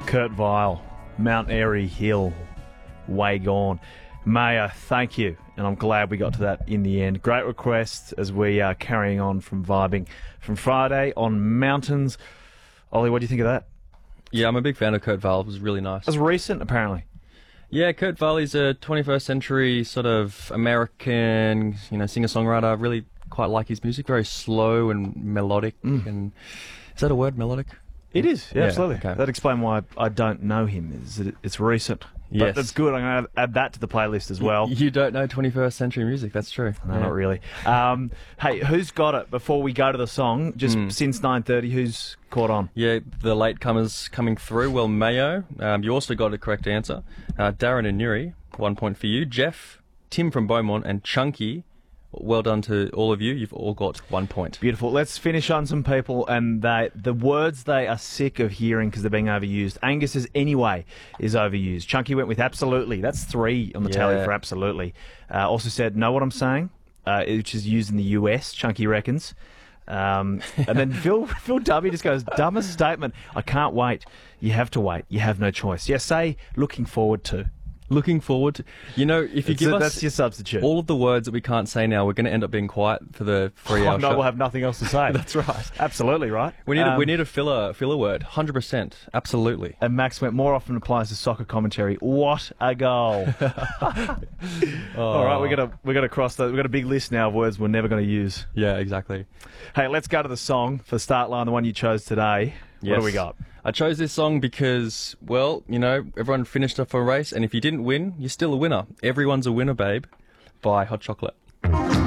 Kurt Vile, Mount Airy Hill, way gone. Mayor, thank you, and I'm glad we got to that in the end. Great request as we are carrying on from vibing from Friday on Mountains. Ollie, what do you think of that? Yeah, I'm a big fan of Kurt Vile. It was really nice. That's recent, apparently. Yeah, Kurt Vile is a 21st century sort of American, singer-songwriter. I really quite like his music. Very slow and melodic. And is that a word, melodic? It is, yeah, absolutely. Okay. That'd explain why I don't know him. Is that it's recent. Yes. But that's good. I'm going to add that to the playlist as well. You don't know 21st century music, that's true. No, not really. Hey, who's got it before we go to the song? Just since 9:30, who's caught on? Yeah, the latecomers coming through. Well, Mayo, you also got a correct answer. Darren and Nuri, 1 point for you. Jeff, Tim from Beaumont, and Chunky, well done to all of you. You've all got 1 point. Beautiful. Let's finish on some people and the words they are sick of hearing because they're being overused. Angus's anyway is overused. Chunky went with absolutely. That's 3 on the tally for absolutely. Also said, know what I'm saying, which is used in the US, Chunky reckons. And then Phil W just goes, dumbest statement. I can't wait. You have to wait. You have no choice. Yeah, say looking forward to. Looking forward to, if you give us that's your substitute. All of the words that we can't say now, we're going to end up being quiet for the 3-hour show. We'll have nothing else to say. That's right. Absolutely right. We need a filler word. 100%. Absolutely. And Max went, more often applies to soccer commentary. What a goal! All right, we got to cross that. We've got a big list now of words we're never going to use. Yeah, exactly. Hey, let's go to the song for Start Line, the one you chose today. Yes. What do we got? I chose this song because, everyone finished off a race, and if you didn't win, you're still a winner. Everyone's a winner, babe, by Hot Chocolate.